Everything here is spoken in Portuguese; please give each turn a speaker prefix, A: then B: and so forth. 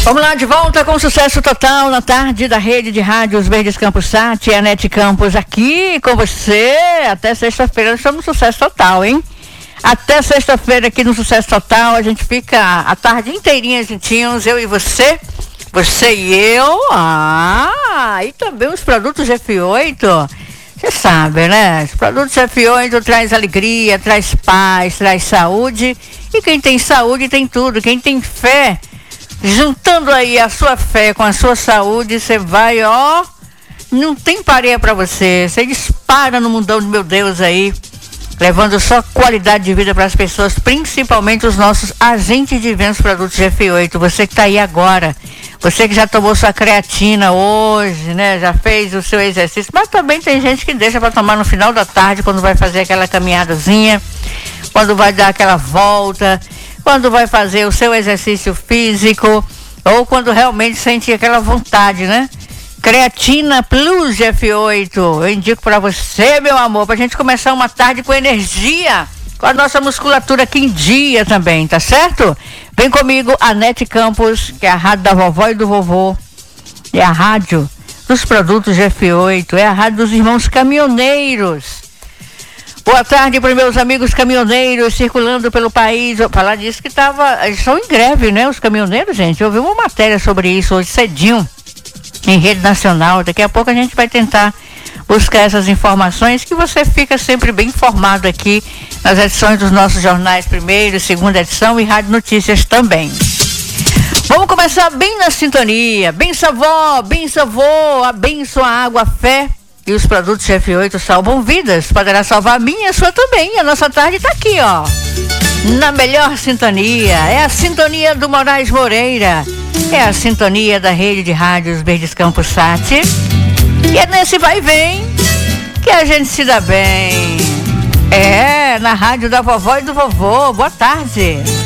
A: Vamos lá, de volta com sucesso total na tarde da rede de rádios Verdes Campos Sat, a Nete Campos aqui com você. Até sexta-feira nós estamos no sucesso total, hein? Até sexta-feira aqui no Sucesso Total, a gente fica a tarde inteirinha juntinhos, eu e você e eu. E também os produtos F8. Você sabe, né? Os produtos F8 traz alegria, traz paz, traz saúde. E quem tem saúde tem tudo. Quem tem fé, juntando aí a sua fé com a sua saúde, você vai, não tem pareia pra você. Você dispara no mundão de meu Deus aí, levando só qualidade de vida para as pessoas, principalmente os nossos agentes de vendas produtos F8. Você que está aí agora, você que já tomou sua creatina hoje, né? Já fez o seu exercício, mas também tem gente que deixa para tomar no final da tarde, quando vai fazer aquela caminhadazinha, quando vai dar aquela volta, quando vai fazer o seu exercício físico, ou quando realmente sente aquela vontade, né? Creatina Plus F8, eu indico para você, meu amor, pra gente começar uma tarde com energia, com a nossa musculatura aqui em dia também, tá certo? Vem comigo, a Nete Campos, que é a rádio da vovó e do vovô, é a rádio dos produtos F8, é a rádio dos irmãos caminhoneiros. Boa tarde para meus amigos caminhoneiros circulando pelo país. Falar disso que eles estão em greve, né? Os caminhoneiros, gente, eu vi uma matéria sobre isso hoje cedinho, em rede nacional. Daqui a pouco a gente vai tentar buscar essas informações, que você fica sempre bem informado aqui nas edições dos nossos jornais, primeira e segunda edição, e Rádio Notícias também. Vamos começar bem na sintonia. Benção avó, abençoa a água, a fé, e os produtos F8 salvam vidas. Poderá salvar a minha e a sua também. A nossa tarde está aqui, na melhor sintonia. É a sintonia do Moraes Moreira. É a sintonia da rede de rádios Verdes Campos Sat. E é nesse vai e vem que a gente se dá bem. É, na rádio da vovó e do vovô. Boa tarde.